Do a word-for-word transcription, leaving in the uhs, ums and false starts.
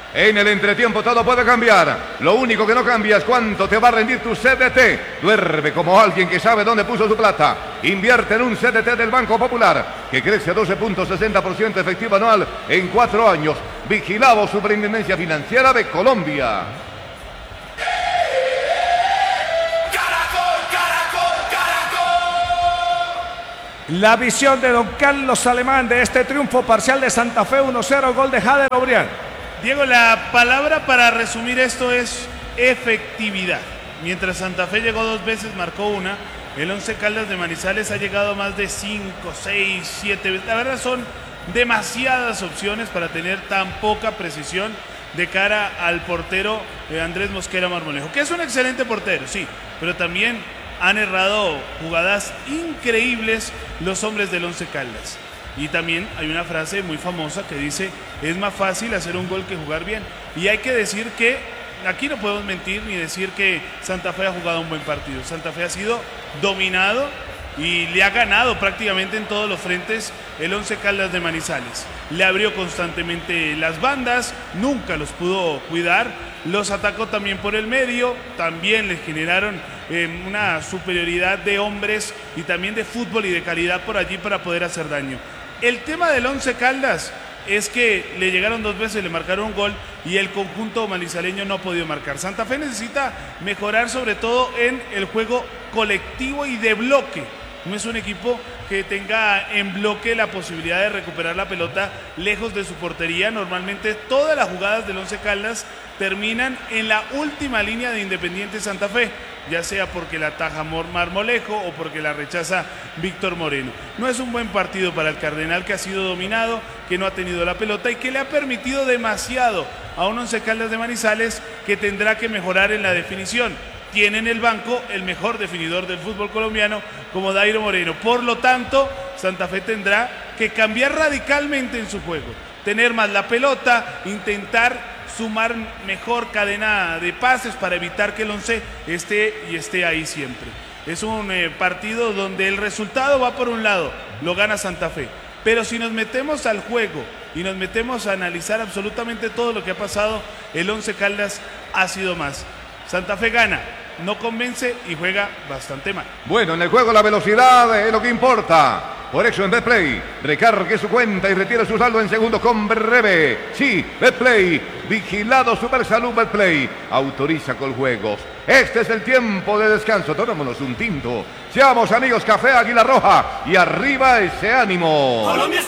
En el entretiempo todo puede cambiar. Lo único que no cambia es cuánto te va a rendir tu C D T. Duerme como alguien que sabe dónde puso su plata. Invierte en un C D T del Banco Popular que crece a doce punto sesenta por ciento efectivo anual en cuatro años. Vigilado Superintendencia Financiera de Colombia. La visión de don Carlos Alemán de este triunfo parcial de Santa Fe uno cero, gol de Jader Obrián. Diego, la palabra para resumir esto es efectividad. Mientras Santa Fe llegó dos veces, marcó una. El Once Caldas de Manizales ha llegado a más de cinco, seis, siete veces. La verdad son demasiadas opciones para tener tan poca precisión de cara al portero de Andrés Mosquera Marmolejo, que es un excelente portero, sí, pero también han errado jugadas increíbles los hombres del Once Caldas. Y también hay una frase muy famosa que dice: es más fácil hacer un gol que jugar bien. Y hay que decir que aquí no podemos mentir ni decir que Santa Fe ha jugado un buen partido. Santa Fe ha sido dominado y le ha ganado prácticamente en todos los frentes el Once Caldas de Manizales. Le abrió constantemente las bandas, nunca los pudo cuidar, los atacó también por el medio, también les generaron eh, una superioridad de hombres y también de fútbol y de calidad por allí para poder hacer daño. El tema del Once Caldas es que le llegaron dos veces, le marcaron un gol y el conjunto manizaleño no ha podido marcar. Santa Fe necesita mejorar sobre todo en el juego colectivo y de bloque. No es un equipo que tenga en bloque la posibilidad de recuperar la pelota lejos de su portería. Normalmente todas las jugadas del Once Caldas terminan en la última línea de Independiente Santa Fe, ya sea porque la ataja Marmolejo o porque la rechaza Víctor Moreno. No es un buen partido para el Cardenal, que ha sido dominado, que no ha tenido la pelota y que le ha permitido demasiado a un Once Caldas de Manizales que tendrá que mejorar en la definición. Tiene en el banco el mejor definidor del fútbol colombiano como Dairo Moreno. Por lo tanto, Santa Fe tendrá que cambiar radicalmente en su juego, tener más la pelota, intentar sumar mejor cadena de pases para evitar que el once esté y esté ahí siempre. Es un eh, partido donde el resultado va por un lado, lo gana Santa Fe. Pero si nos metemos al juego y nos metemos a analizar absolutamente todo lo que ha pasado, el Once Caldas ha sido más. Santa Fe gana, no convence y juega bastante mal. Bueno, en el juego la velocidad es lo que importa. Por eso en Betplay, recargue su cuenta y retire su saldo en segundos con breve. Sí, Betplay, vigilado Supersalud Betplay, autoriza con juegos. Este es el tiempo de descanso, tomémonos un tinto. Seamos amigos, Café Águila Roja y arriba ese ánimo. Colombia